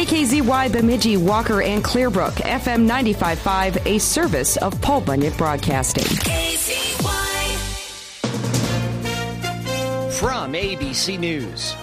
KKZY, Bemidji, Walker, and Clearbrook, FM 95.5, a service of Paul Bunyan Broadcasting. KZY. From ABC News,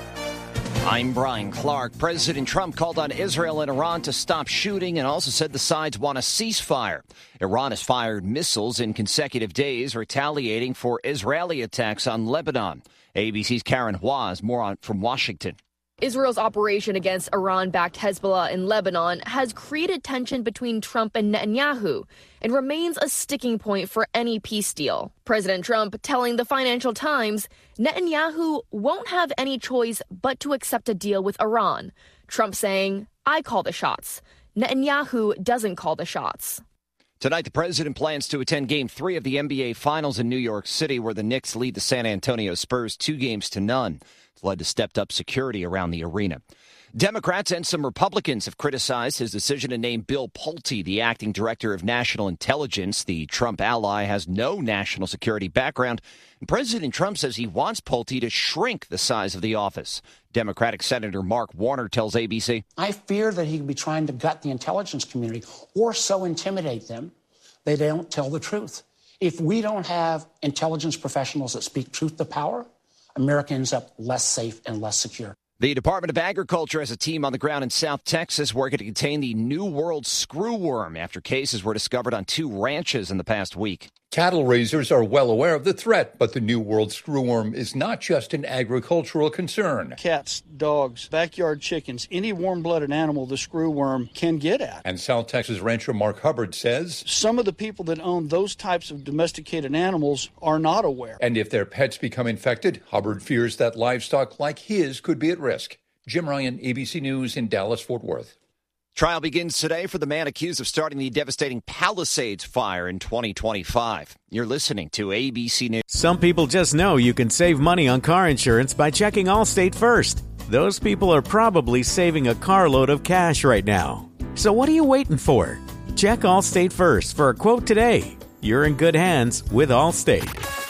I'm Brian Clark. President Trump called on Israel and Iran to stop shooting and also said the sides want a ceasefire. Iran has fired missiles in consecutive days, retaliating for Israeli attacks on Lebanon. ABC's Karen Hua has more from Washington. Israel's operation against Iran-backed Hezbollah in Lebanon has created tension between Trump and Netanyahu and remains a sticking point for any peace deal. President Trump telling the Financial Times Netanyahu won't have any choice but to accept a deal with Iran. Trump saying, "I call the shots." Netanyahu doesn't call the shots. Tonight, the president plans to attend Game 3 of the NBA Finals in New York City, where the Knicks lead the San Antonio Spurs 2-0. It's led to stepped-up security around the arena. Democrats and some Republicans have criticized his decision to name Bill Pulte the acting director of national intelligence. The Trump ally has no national security background, and President Trump says he wants Pulte to shrink the size of the office. Democratic Senator Mark Warner tells ABC, "I fear that he could be trying to gut the intelligence community or so intimidate them they don't tell the truth. If we don't have intelligence professionals that speak truth to power, America ends up less safe and less secure." The Department of Agriculture has a team on the ground in South Texas working to contain the New World screwworm after cases were discovered on 2 ranches in the past week. Cattle raisers are well aware of the threat, but the New World screwworm is not just an agricultural concern. Cats, dogs, backyard chickens, any warm-blooded animal the screwworm can get at. And South Texas rancher Mark Hubbard says some of the people that own those types of domesticated animals are not aware. And if their pets become infected, Hubbard fears that livestock like his could be at risk. Jim Ryan, ABC News in Dallas-Fort Worth. Trial begins today for the man accused of starting the devastating Palisades fire in 2025. You're listening to ABC News. Some people just know you can save money on car insurance by checking Allstate first. Those people are probably saving a carload of cash right now. So what are you waiting for? Check Allstate first for a quote today. You're in good hands with Allstate.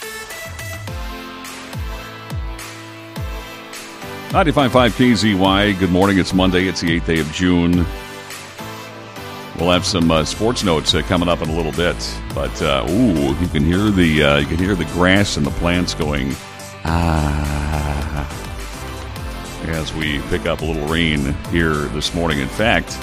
95.5 KZY. Good morning. It's Monday. It's the 8th day of June. We'll have some sports notes coming up in a little bit, but you can hear the grass and the plants going as we pick up a little rain here this morning. In fact,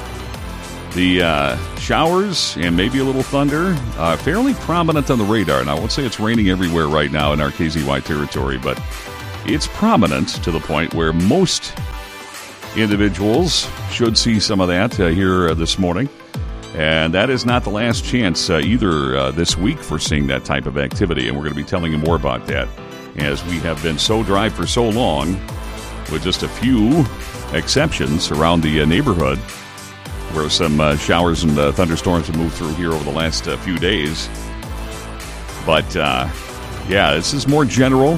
the showers and maybe a little thunder fairly prominent on the radar. Now, I won't say it's raining everywhere right now in our KZY territory, but it's prominent to the point where most individuals should see some of that here this morning. And that is not the last chance either this week for seeing that type of activity. And we're going to be telling you more about that as we have been so dry for so long, with just a few exceptions around the neighborhood where some showers and thunderstorms have moved through here over the last few days. But, this is more general.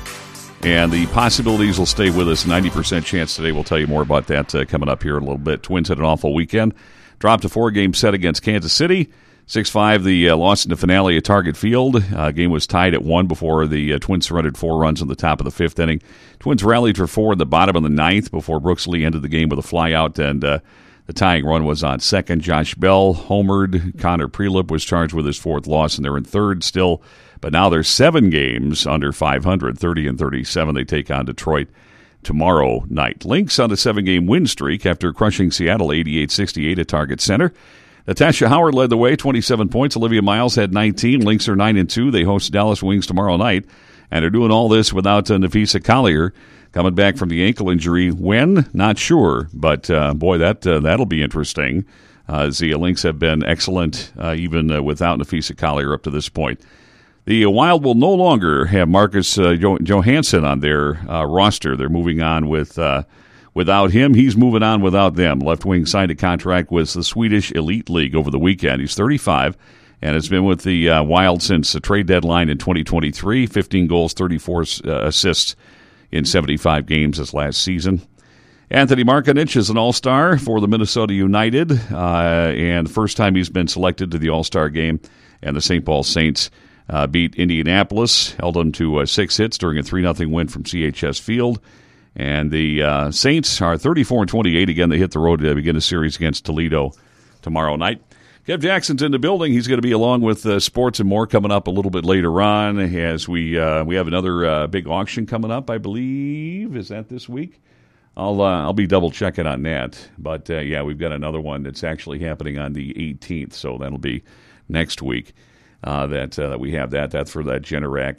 And the possibilities will stay with us. 90% chance today. We'll tell you more about that coming up here in a little bit. Twins had an awful weekend. Dropped a 4-game set against Kansas City. 6-5, the loss in the finale at Target Field. Game was tied at 1 before the Twins surrendered 4 runs in the top of the 5th inning. Twins rallied for 4 in the bottom of the 9th before Brooks Lee ended the game with a flyout, and the tying run was on second. Josh Bell homered. Connor Prelip was charged with his 4th loss, and they're in 3rd still. But now they're 7 games under 500, 30-37. They take on Detroit tomorrow night. Lynx on a 7-game win streak after crushing Seattle 88-68 at Target Center. Natasha Howard led the way, 27 points. Olivia Miles had 19. Lynx are 9-2. They host Dallas Wings tomorrow night. And they're doing all this without Nafisa Collier coming back from the ankle injury. When? Not sure. But, that'll be interesting. The Lynx have been excellent even without Nafisa Collier up to this point. The Wild will no longer have Marcus Johansson on their roster. They're moving on without him. He's moving on without them. Left wing signed a contract with the Swedish Elite League over the weekend. He's 35 and has been with the Wild since the trade deadline in 2023. 15 goals, 34 assists in 75 games this last season. Anthony Markinich is an All-Star for the Minnesota United, and the first time he's been selected to the All-Star game. And the St. Paul Saints beat Indianapolis, held them to 6 hits during a 3-0 win from CHS Field. And the Saints are 34-28. Again, they hit the road to begin a series against Toledo tomorrow night. Kev Jackson's in the building. He's going to be along with sports and more coming up a little bit later on as we have another big auction coming up, I believe. Is that this week? I'll be double checking on that. But yeah, we've got another one that's actually happening on the 18th, so that'll be next week that we have that. That's for that Generac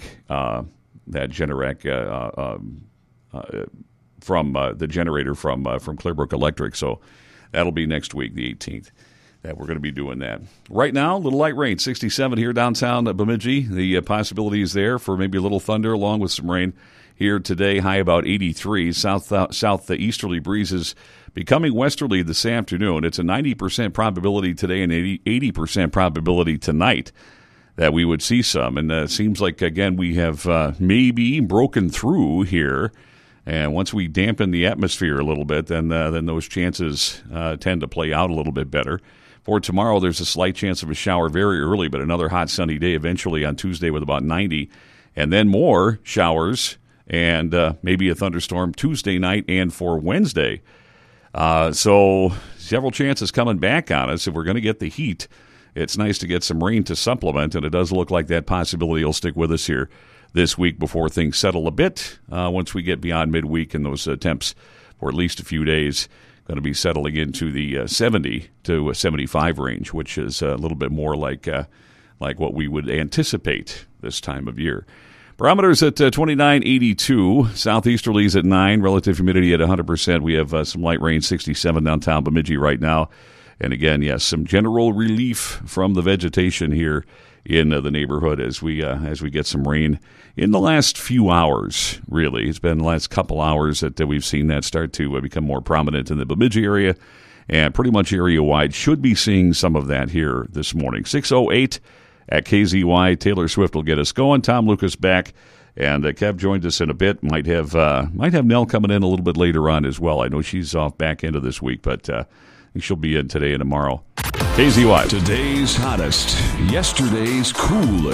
from the generator from Clearbrook Electric. So that'll be next week, the 18th. That we're going to be doing that. Right now, a little light rain, 67 here downtown Bemidji. The possibility is there for maybe a little thunder along with some rain here today, high about 83. Southeasterly breezes becoming westerly this afternoon. It's a 90% probability today and 80% probability tonight that we would see some. And it seems like, again, we have maybe broken through here. And once we dampen the atmosphere a little bit, then those chances tend to play out a little bit better. For tomorrow, there's a slight chance of a shower very early, but another hot sunny day eventually on Tuesday with about 90. And then more showers and maybe a thunderstorm Tuesday night and for Wednesday. So several chances coming back on us. If we're going to get the heat, it's nice to get some rain to supplement, and it does look like that possibility will stick with us here this week before things settle a bit. Once we get beyond midweek and those temps for at least a few days, going to be settling into the 70 to 75 range, which is a little bit more like what we would anticipate this time of year. Barometers at 29.82, southeasterlies at 9, relative humidity at 100%. We have some light rain, 67 downtown Bemidji right now. And again, yes, some general relief from the vegetation here in the neighborhood as we get some rain in the last few hours, really. It's been the last couple hours that we've seen that start to become more prominent in the Bemidji area, and pretty much area-wide should be seeing some of that here this morning. 6:08 at KZY. Taylor Swift will get us going. Tom Lucas back, and Kev joined us in a bit. Might have Nell coming in a little bit later on as well. I know she's off back end of this week, but I think she'll be in today and tomorrow. KZY. Today's hottest, yesterday's coolest.